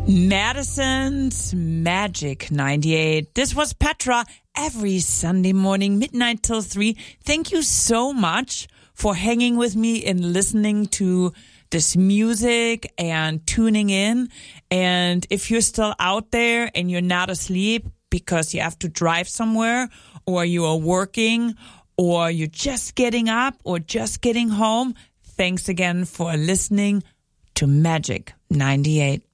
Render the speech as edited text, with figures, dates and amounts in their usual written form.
Madison's Magic 98. This was Petra every Sunday morning, midnight till 3. Thank you so much for hanging with me and listening to this music and tuning in. And if you're still out there and you're not asleep because you have to drive somewhere, or you are working, or you're just getting up or just getting home, thanks again for listening to Magic 98.